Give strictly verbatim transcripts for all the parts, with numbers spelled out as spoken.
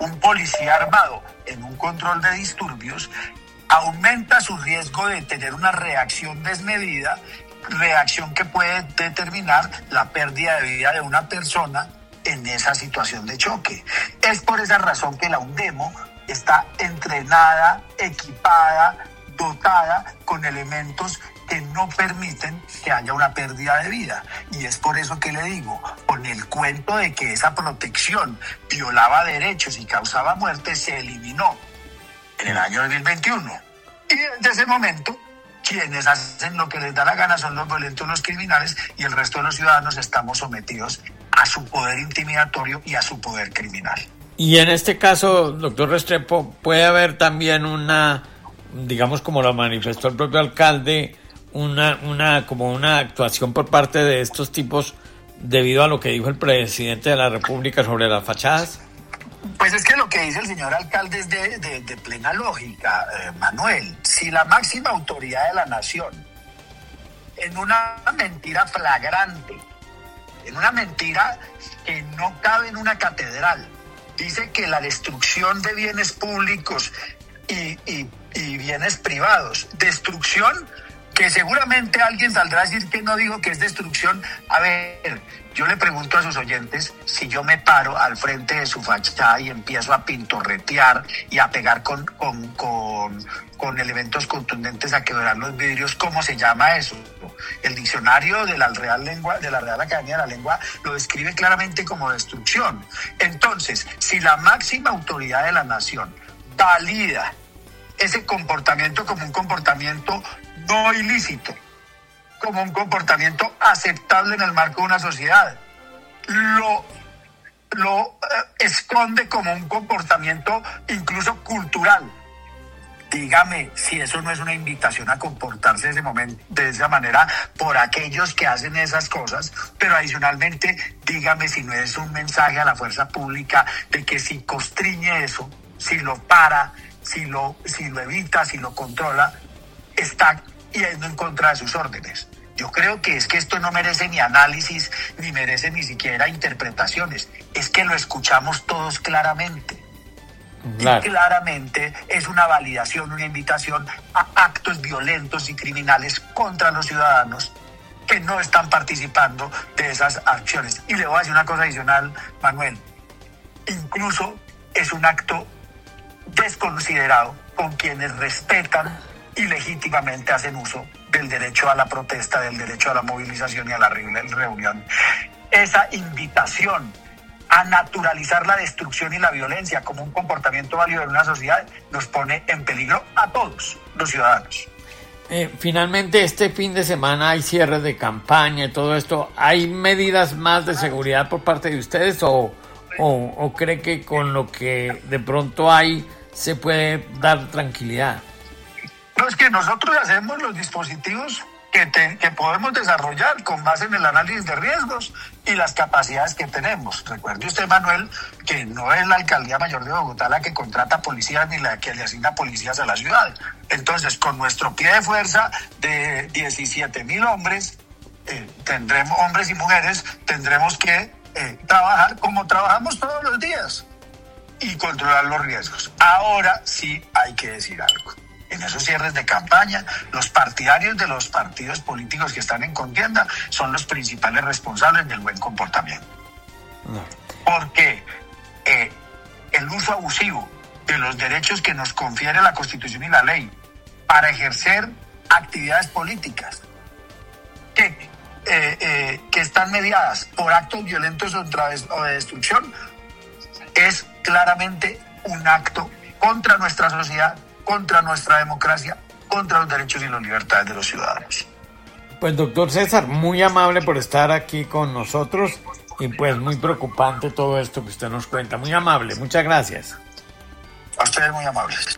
un policía armado en un control de disturbios aumenta su riesgo de tener una reacción desmedida, reacción que puede determinar la pérdida de vida de una persona en esa situación de choque. Es por esa razón que la UNDEMO está entrenada, equipada, dotada con elementos que no permiten que haya una pérdida de vida. Y es por eso que le digo, con el cuento de que esa protección violaba derechos y causaba muerte, se eliminó en el año dos mil veintiuno. Y desde ese momento, quienes hacen lo que les da la gana son los violentos, los criminales, y el resto de los ciudadanos estamos sometidos a su poder intimidatorio y a su poder criminal. Y en este caso, doctor Restrepo, puede haber también una, digamos como lo manifestó el propio alcalde, una, una, como una actuación por parte de estos tipos debido a lo que dijo el presidente de la República sobre las fachadas. Pues es que lo que dice el señor alcalde es de, de, de plena lógica, eh, Manuel. Si la máxima autoridad de la nación, en una mentira flagrante, en una mentira que no cabe en una catedral, dice que la destrucción de bienes públicos y, y, y bienes privados, destrucción que seguramente alguien saldrá a decir que no dijo que es destrucción. A ver, yo le pregunto a sus oyentes, si yo me paro al frente de su fachada y empiezo a pintorretear y a pegar con, con, con, con elementos contundentes a quebrar los vidrios, ¿cómo se llama eso? El diccionario de la Real Lengua, de la Real Academia de la Lengua lo describe claramente como destrucción. Entonces, si la máxima autoridad de la nación valida ese comportamiento como un comportamiento no ilícito, como un comportamiento aceptable en el marco de una sociedad, lo, lo eh, esconde como un comportamiento incluso cultural. Dígame si eso no es una invitación a comportarse de, ese momento, de esa manera por aquellos que hacen esas cosas, pero adicionalmente dígame si no es un mensaje a la fuerza pública de que si constriñe eso, si lo para, si lo, si lo evita, si lo controla, está yendo en contra de sus órdenes. Yo creo que es que esto no merece ni análisis, ni merece ni siquiera interpretaciones. Es que lo escuchamos todos claramente. Claro. Y claramente es una validación, una invitación a actos violentos y criminales contra los ciudadanos que no están participando de esas acciones. Y le voy a decir una cosa adicional, Manuel. Incluso es un acto desconsiderado con quienes respetan y legítimamente hacen uso del derecho a la protesta, del derecho a la movilización y a la reunión. Esa invitación a naturalizar la destrucción y la violencia como un comportamiento válido en una sociedad nos pone en peligro a todos los ciudadanos. Eh, finalmente, este fin de semana hay cierres de campaña y todo esto. ¿Hay medidas más de seguridad por parte de ustedes o, o, o cree que con lo que de pronto hay se puede dar tranquilidad? No, es que nosotros hacemos los dispositivos que, te, que podemos desarrollar con base en el análisis de riesgos y las capacidades que tenemos. Recuerde usted, Manuel, que no es la Alcaldía Mayor de Bogotá la que contrata policías ni la que le asigna policías a la ciudad. Entonces, con nuestro pie de fuerza de diecisiete mil hombres, eh, tendremos, hombres y mujeres, tendremos que eh, trabajar como trabajamos todos los días y controlar los riesgos. Ahora sí hay que decir algo. En esos cierres de campaña, los partidarios de los partidos políticos que están en contienda son los principales responsables del buen comportamiento. No. Porque eh, el uso abusivo de los derechos que nos confiere la Constitución y la ley para ejercer actividades políticas que, eh, eh, que están mediadas por actos violentos o de destrucción es claramente un acto contra nuestra sociedad, contra nuestra democracia, contra los derechos y las libertades de los ciudadanos. Pues doctor César, muy amable por estar aquí con nosotros y pues muy preocupante todo esto que usted nos cuenta. Muy amable, muchas gracias. A ustedes muy amables.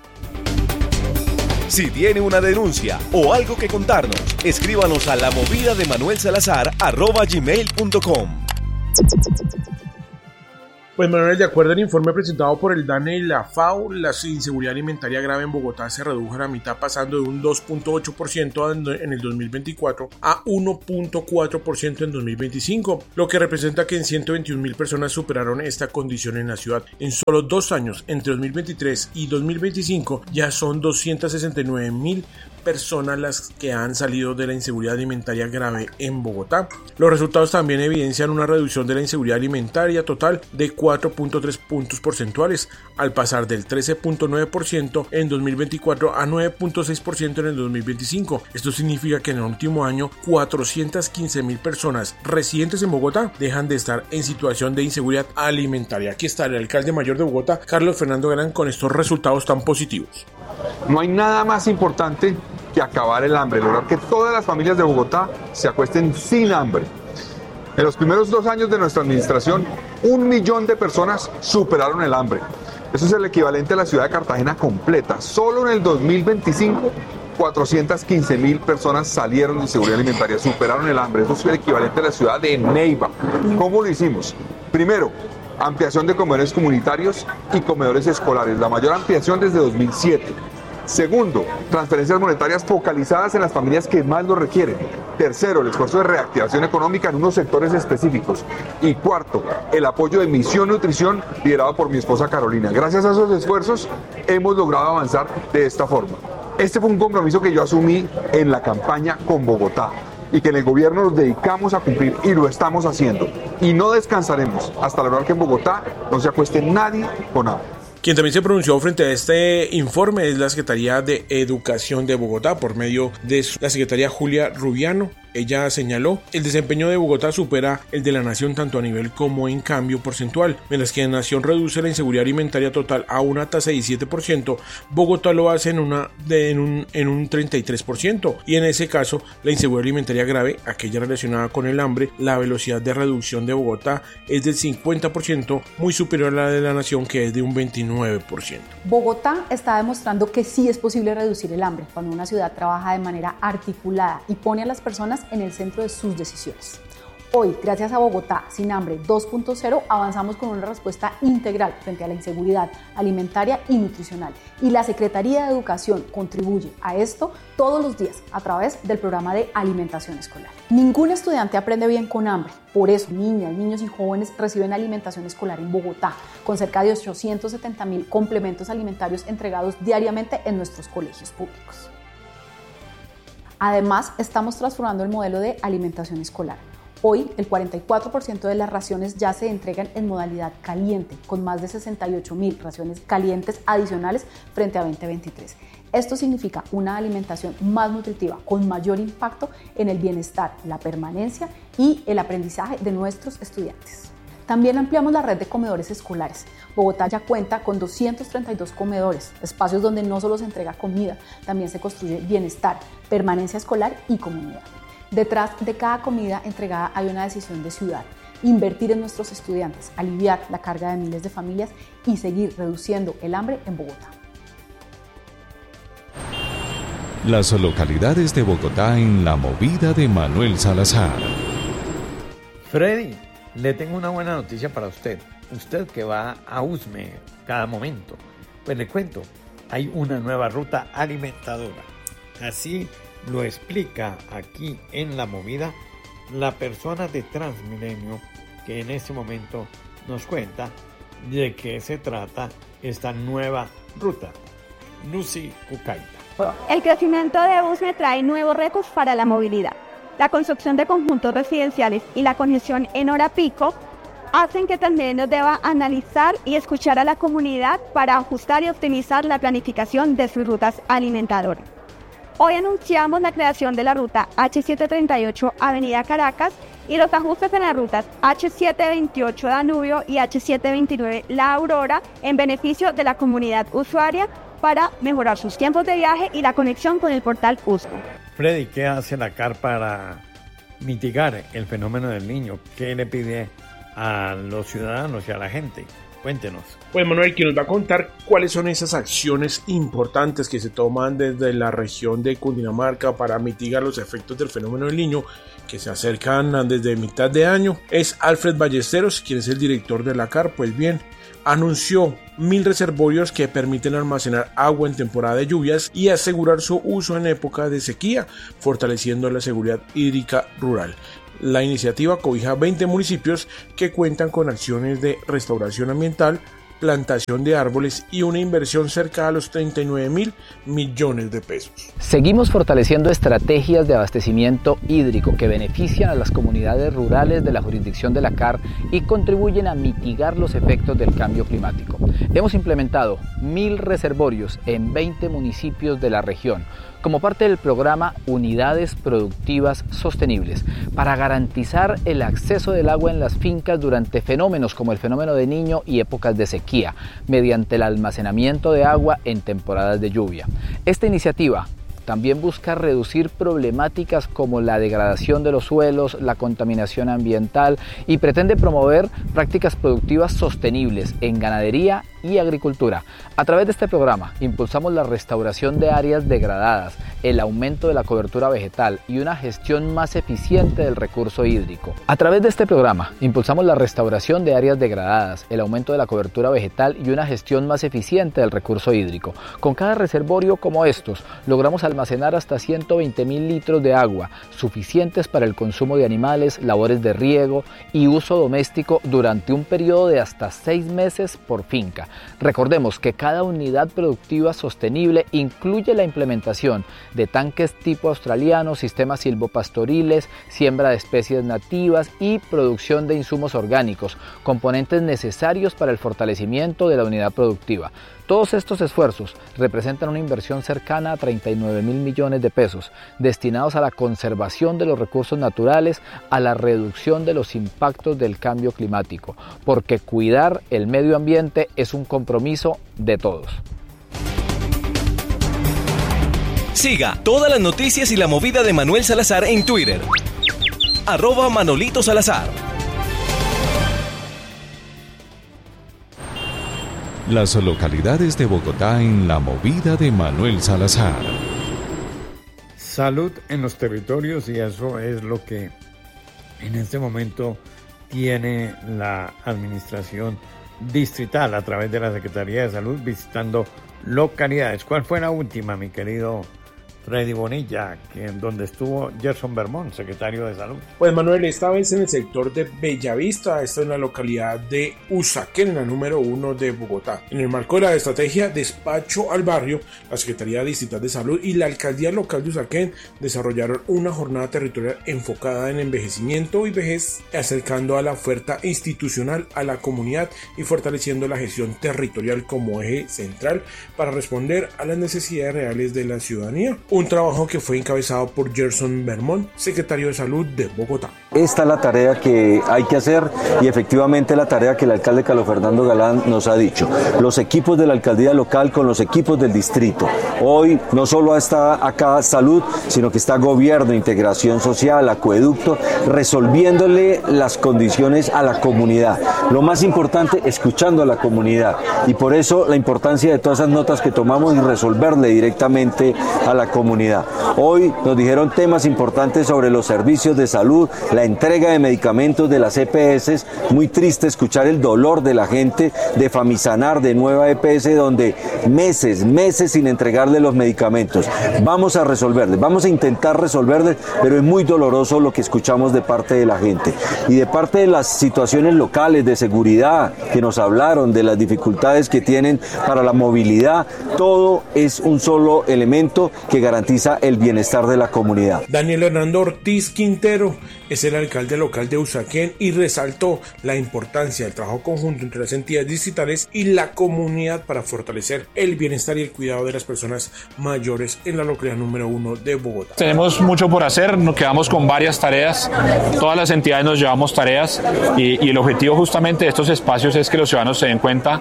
Si tiene una denuncia o algo que contarnos, escríbanos a la movida de Manuel Salazar arroba gmail punto com. Pues Manuel, de acuerdo al informe presentado por el DANE y la FAO, la inseguridad alimentaria grave en Bogotá se redujo a la mitad, pasando de un dos punto ocho por ciento en el dos mil veinticuatro a uno punto cuatro por ciento en dos mil veinticinco, lo que representa que en ciento veintiún mil personas superaron esta condición en la ciudad. En solo dos años, entre dos mil veintitrés y dos mil veinticinco, ya son doscientas sesenta y nueve mil personas las que han salido de la inseguridad alimentaria grave en Bogotá. Los resultados también evidencian una reducción de la inseguridad alimentaria total de cuatro punto tres puntos porcentuales, al pasar del trece punto nueve por ciento en dos mil veinticuatro a nueve punto seis por ciento en el dos mil veinticinco. Esto significa que en el último año cuatrocientas quince mil personas residentes en Bogotá dejan de estar en situación de inseguridad alimentaria. Aquí está el alcalde mayor de Bogotá, Carlos Fernando Galán, con estos resultados tan positivos. No hay nada más importante que acabar el hambre, lograr que todas las familias de Bogotá se acuesten sin hambre. En los primeros dos años de nuestra administración, un millón de personas superaron el hambre. Eso es el equivalente a la ciudad de Cartagena completa. Solo en el dos mil veinticinco, cuatrocientas quince mil personas salieron de inseguridad alimentaria, superaron el hambre. Eso es el equivalente a la ciudad de Neiva. ¿Cómo lo hicimos? Primero, ampliación de comedores comunitarios y comedores escolares, la mayor ampliación desde dos mil siete. Segundo, transferencias monetarias focalizadas en las familias que más lo requieren. Tercero, el esfuerzo de reactivación económica en unos sectores específicos. Y cuarto, el apoyo de Misión Nutrición liderado por mi esposa Carolina. Gracias a esos esfuerzos hemos logrado avanzar de esta forma. Este fue un compromiso que yo asumí en la campaña con Bogotá y que en el gobierno nos dedicamos a cumplir y lo estamos haciendo. Y no descansaremos hasta lograr que en Bogotá no se acueste nadie con hambre. Quien también se pronunció frente a este informe es la Secretaría de Educación de Bogotá por medio de la secretaria Julia Rubiano. Ella señaló: el desempeño de Bogotá supera el de la nación tanto a nivel como en cambio porcentual. Mientras que la nación reduce la inseguridad alimentaria total a una tasa de diecisiete por ciento, Bogotá lo hace en, una, de, en, un, en un treinta y tres por ciento. Y en ese caso, la inseguridad alimentaria grave, aquella relacionada con el hambre, la velocidad de reducción de Bogotá es del cincuenta por ciento, muy superior a la de la nación, que es de un veintinueve por ciento. Bogotá está demostrando que sí es posible reducir el hambre cuando una ciudad trabaja de manera articulada y pone a las personas en el centro de sus decisiones. Hoy, gracias a Bogotá Sin Hambre dos punto cero, avanzamos con una respuesta integral frente a la inseguridad alimentaria y nutricional. Y la Secretaría de Educación contribuye a esto todos los días a través del programa de alimentación escolar. Ningún estudiante aprende bien con hambre. Por eso, niñas, niños y jóvenes reciben alimentación escolar en Bogotá, con cerca de ochocientos setenta mil complementos alimentarios entregados diariamente en nuestros colegios públicos. Además, estamos transformando el modelo de alimentación escolar. Hoy, el cuarenta y cuatro por ciento de las raciones ya se entregan en modalidad caliente, con más de sesenta y ocho mil raciones calientes adicionales frente a veinte veintitrés. Esto significa una alimentación más nutritiva, con mayor impacto en el bienestar, la permanencia y el aprendizaje de nuestros estudiantes. También ampliamos la red de comedores escolares. Bogotá ya cuenta con doscientos treinta y dos comedores, espacios donde no solo se entrega comida, también se construye bienestar, permanencia escolar y comunidad. Detrás de cada comida entregada hay una decisión de ciudad: invertir en nuestros estudiantes, aliviar la carga de miles de familias y seguir reduciendo el hambre en Bogotá. Las localidades de Bogotá en la movida de Manuel Salazar. Freddy, le tengo una buena noticia para usted. Usted que va a USME cada momento. Pues le cuento, hay una nueva ruta alimentadora. Así lo explica aquí en La Movida la persona de Transmilenio que en este momento nos cuenta de qué se trata esta nueva ruta. Lucy Cucaita. El crecimiento de USME trae nuevos retos para la movilidad. La construcción de conjuntos residenciales y la congestión en hora pico hacen que también nos deba analizar y escuchar a la comunidad para ajustar y optimizar la planificación de sus rutas alimentadoras. Hoy anunciamos la creación de la ruta hache setecientos treinta y ocho Avenida Caracas y los ajustes en las rutas hache setecientos veintiocho Danubio y hache setecientos veintinueve La Aurora en beneficio de la comunidad usuaria para mejorar sus tiempos de viaje y la conexión con el portal USME. Freddy, ¿qué hace la C A R para mitigar el fenómeno del niño? ¿Qué le pide a los ciudadanos y a la gente? Cuéntenos. Pues Manuel, quien nos va a contar cuáles son esas acciones importantes que se toman desde la región de Cundinamarca para mitigar los efectos del fenómeno del Niño que se acercan desde mitad de año, es Alfred Ballesteros, quien es el director de la C A R. Pues bien, anunció mil reservorios que permiten almacenar agua en temporada de lluvias y asegurar su uso en época de sequía, fortaleciendo la seguridad hídrica rural. La iniciativa cobija veinte municipios que cuentan con acciones de restauración ambiental, plantación de árboles y una inversión cerca a los treinta y nueve mil millones de pesos. Seguimos fortaleciendo estrategias de abastecimiento hídrico que benefician a las comunidades rurales de la jurisdicción de la C A R y contribuyen a mitigar los efectos del cambio climático. Hemos implementado mil reservorios en veinte municipios de la región como parte del programa Unidades Productivas Sostenibles para garantizar el acceso del agua en las fincas durante fenómenos como el fenómeno de Niño y épocas de sequía, mediante el almacenamiento de agua en temporadas de lluvia. Esta iniciativa también busca reducir problemáticas como la degradación de los suelos, la contaminación ambiental y pretende promover prácticas productivas sostenibles en ganadería y agricultura. A través de este programa impulsamos la restauración de áreas degradadas, el aumento de la cobertura vegetal y una gestión más eficiente del recurso hídrico. A través de este programa impulsamos la restauración de áreas degradadas, el aumento de la cobertura vegetal y una gestión más eficiente del recurso hídrico. Con cada reservorio como estos, logramos almacenar hasta ciento veinte mil litros de agua, suficientes para el consumo de animales, labores de riego y uso doméstico durante un periodo de hasta seis meses por finca. Recordemos que cada unidad productiva sostenible incluye la implementación de tanques tipo australiano, sistemas silvopastoriles, siembra de especies nativas y producción de insumos orgánicos, componentes necesarios para el fortalecimiento de la unidad productiva. Todos estos esfuerzos representan una inversión cercana a treinta y nueve mil millones de pesos, destinados a la conservación de los recursos naturales, a la reducción de los impactos del cambio climático, porque cuidar el medio ambiente es un compromiso de todos. Siga todas las noticias y la movida de Manuel Salazar en Twitter. Arroba Manolito Salazar. Las localidades de Bogotá en la movida de Manuel Salazar. Salud en los territorios, y eso es lo que en este momento tiene la administración distrital a través de la Secretaría de Salud visitando localidades. ¿Cuál fue la última, mi querido Freddy Bonilla, que en donde estuvo Gerson Bermón, secretario de Salud? Pues Manuel, esta vez en el sector de Bellavista, esto en la localidad de Usaquén, en la número uno de Bogotá. En el marco de la estrategia Despacho al Barrio, la Secretaría Distrital de Salud y la Alcaldía Local de Usaquén desarrollaron una jornada territorial enfocada en envejecimiento y vejez, acercando a la oferta institucional a la comunidad y fortaleciendo la gestión territorial como eje central para responder a las necesidades reales de la ciudadanía. Un trabajo que fue encabezado por Gerson Bermón, secretario de Salud de Bogotá. Esta es la tarea que hay que hacer y efectivamente la tarea que el alcalde Carlos Fernando Galán nos ha dicho. Los equipos de la alcaldía local con los equipos del distrito. Hoy no solo está acá Salud, sino que está Gobierno, Integración Social, Acueducto, resolviéndole las condiciones a la comunidad. Lo más importante, escuchando a la comunidad. Y por eso la importancia de todas esas notas que tomamos y resolverle directamente a la comunidad. Hoy nos dijeron temas importantes sobre los servicios de salud, la entrega de medicamentos de las E P S. Muy triste escuchar el dolor de la gente de Famisanar, de Nueva E P S, donde meses, meses sin entregarle los medicamentos. Vamos a resolverles, vamos a intentar resolverles, pero es muy doloroso lo que escuchamos de parte de la gente. Y de parte de las situaciones locales de seguridad que nos hablaron, de las dificultades que tienen para la movilidad, todo es un solo elemento que garantiza el bienestar de la comunidad. Daniel Hernando Ortiz Quintero es el alcalde local de Usaquén y resaltó la importancia del trabajo conjunto entre las entidades distritales y la comunidad para fortalecer el bienestar y el cuidado de las personas mayores en la localidad número uno de Bogotá. Tenemos mucho por hacer, nos quedamos con varias tareas, todas las entidades nos llevamos tareas y, y el objetivo justamente de estos espacios es que los ciudadanos se den cuenta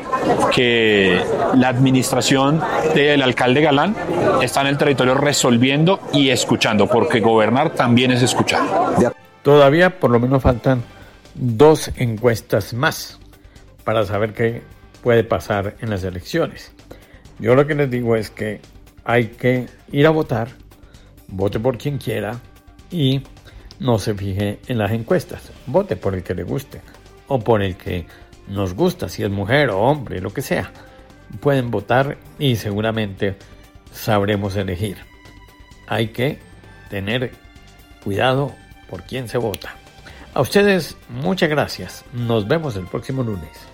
que la administración del alcalde Galán está en el territorio resolviendo y escuchando, porque gobernar también es escuchar. Todavía por lo menos faltan dos encuestas más para saber qué puede pasar en las elecciones. Yo lo que les digo es que hay que ir a votar, vote por quien quiera y no se fije en las encuestas. Vote por el que le guste o por el que nos gusta, si es mujer o hombre, lo que sea. Pueden votar y seguramente sabremos elegir. Hay que tener cuidado por quién se vota. A ustedes, muchas gracias. Nos vemos el próximo lunes.